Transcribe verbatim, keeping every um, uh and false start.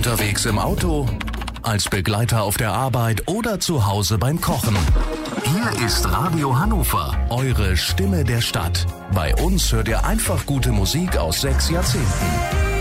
Unterwegs im Auto, als Begleiter auf der Arbeit oder zu Hause beim Kochen. Hier ist Radio Hannover, eure Stimme der Stadt. Bei uns hört ihr einfach gute Musik aus sechs Jahrzehnten.